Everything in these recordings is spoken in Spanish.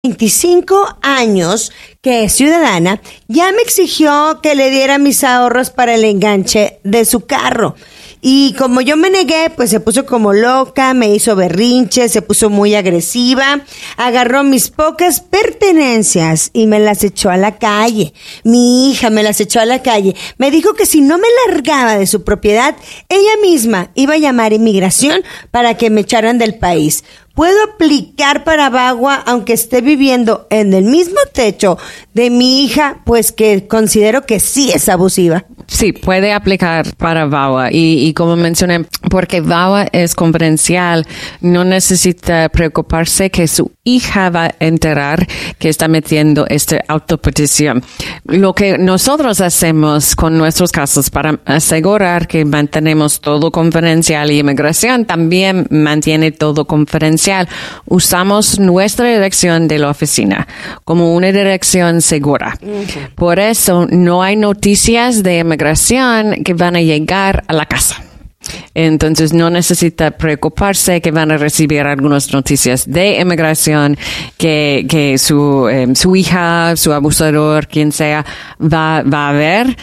25 años que es ciudadana, ya me exigió que le diera mis ahorros para el enganche de su carro. Y como yo me negué, pues se puso como loca, me hizo berrinche, se puso muy agresiva, agarró mis pocas pertenencias y me las echó a la calle. Mi hija me las echó a la calle. Me dijo que si no me largaba de su propiedad, ella misma iba a llamar a inmigración para que me echaran del país. ¿Puedo aplicar para VAWA aunque esté viviendo en el mismo techo de mi hija? Pues que considero que sí es abusiva. Sí, puede aplicar para VAWA y como mencioné, porque VAWA es confidencial, no necesita preocuparse que su hija va a enterar que está metiendo esta autopetición. Lo que nosotros hacemos con nuestros casos para asegurar que mantenemos todo confidencial y inmigración también mantiene todo confidencial, usamos nuestra dirección de la oficina como una dirección segura. Okay. Por eso no hay noticias de inmigración que van a llegar a la casa. Entonces no necesita preocuparse que van a recibir algunas noticias de inmigración que su hija, su abusador, quien sea, va a ver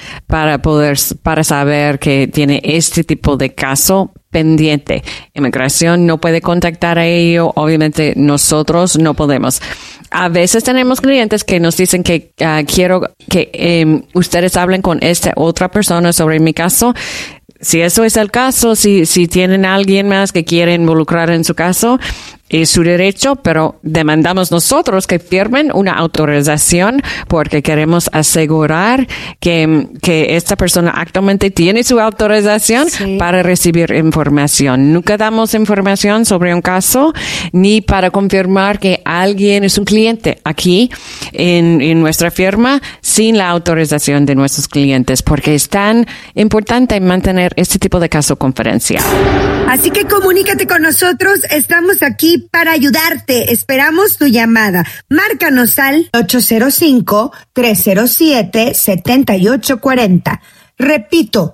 para saber que tiene este tipo de caso pendiente. Inmigración no puede contactar a ello, obviamente nosotros no podemos. A veces tenemos clientes que nos dicen que quiero que ustedes hablen con esta otra persona sobre mi caso. Si eso es el caso, si tienen a alguien más que quiere involucrar en su caso, es su derecho, pero demandamos nosotros que firmen una autorización porque queremos asegurar que esta persona actualmente tiene su autorización para recibir información. Nunca damos información sobre un caso ni para confirmar que alguien es un cliente aquí en nuestra firma sin la autorización de nuestros clientes, porque es tan importante mantener este tipo de caso confidencial. Así que comunícate con nosotros, estamos aquí para ayudarte. Esperamos tu llamada. Márcanos al 805-307-7840. Repito,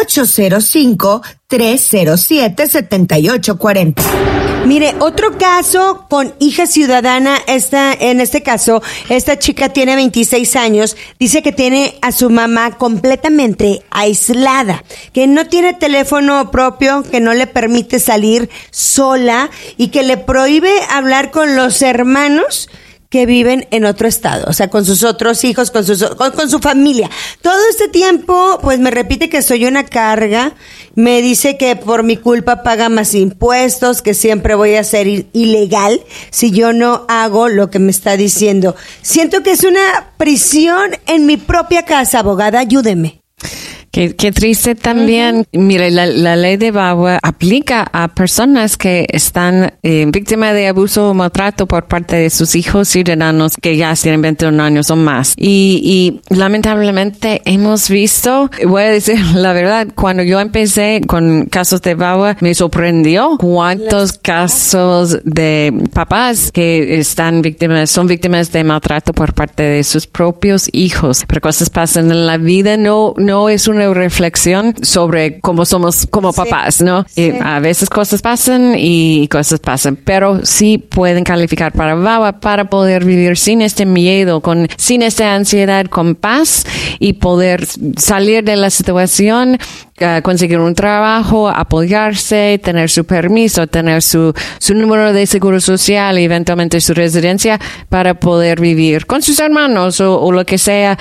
805-307-7840. Mire, otro caso con hija ciudadana, en este caso, esta chica tiene 26 años, dice que tiene a su mamá completamente aislada, que no tiene teléfono propio, que no le permite salir sola y que le prohíbe hablar con los hermanos que viven en otro estado, o sea, con sus otros hijos, con su familia. Todo este tiempo, pues me repite que soy una carga, me dice que por mi culpa paga más impuestos, que siempre voy a ser ilegal si yo no hago lo que me está diciendo. Siento que es una prisión en mi propia casa, abogada, ayúdeme. Qué triste también. Uh-huh. Mire, la ley de VAWA aplica a personas que están víctimas de abuso o maltrato por parte de sus hijos ciudadanos que ya tienen 21 años o más. Y lamentablemente hemos visto, voy a decir la verdad, cuando yo empecé con casos de VAWA, me sorprendió cuántos casos de papás que son víctimas de maltrato por parte de sus propios hijos. Pero cosas pasan en la vida, no es una reflexión sobre cómo somos como papás, ¿no? Sí. A veces cosas pasan y cosas pasan, pero sí pueden calificar para VAWA para poder vivir sin este miedo, sin esta ansiedad, con paz y poder salir de la situación, conseguir un trabajo, apoyarse, tener su permiso, tener su número de seguro social y eventualmente su residencia para poder vivir con sus hermanos o lo que sea,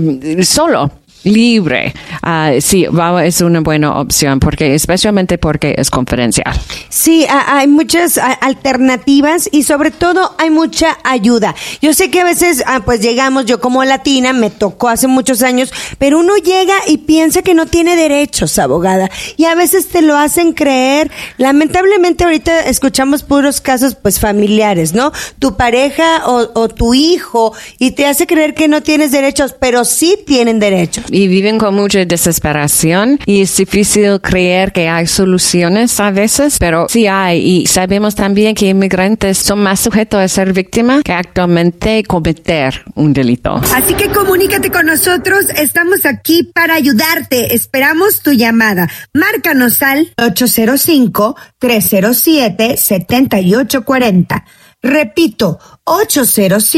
solo. Libre. Sí, VAWA es una buena opción especialmente porque es confidencial. Sí, hay muchas alternativas y sobre todo hay mucha ayuda. Yo sé que a veces, pues llegamos, yo como latina, me tocó hace muchos años, pero uno llega y piensa que no tiene derechos, abogada, y a veces te lo hacen creer. Lamentablemente ahorita escuchamos puros casos, pues familiares, ¿no? Tu pareja o tu hijo, y te hace creer que no tienes derechos, pero sí tienen derechos. Y viven con mucha desesperación y es difícil creer que hay soluciones a veces, pero sí hay. Y sabemos también que inmigrantes son más sujetos a ser víctimas que actualmente cometer un delito. Así que comunícate con nosotros, estamos aquí para ayudarte. Esperamos tu llamada. Márcanos al 805-307-7840. Repito, 805